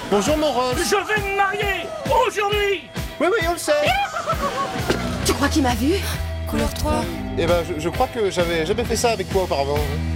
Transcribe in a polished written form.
Bonjour mon Ross. Je vais me marier aujourd'hui. Oui, on le sait. Tu crois qu'il m'a vu? Couleur 3. Eh ben, je crois que j'avais jamais fait ça avec toi auparavant.